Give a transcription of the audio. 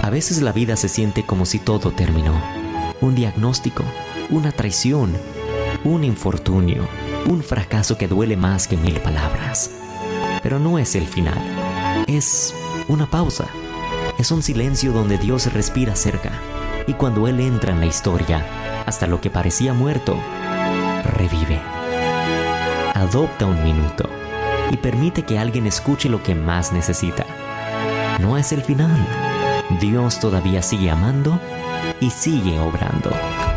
A veces la vida se siente como si todo terminó. Un diagnóstico, una traición, un infortunio, un fracaso que duele más que 1000 palabras. Pero no es el final. Es una pausa. Es un silencio donde Dios respira cerca. Y cuando Él entra en la historia, hasta lo que parecía muerto, revive. Adopta un minuto y permite que alguien escuche lo que más necesita. No es el final. Dios todavía sigue amando y sigue obrando.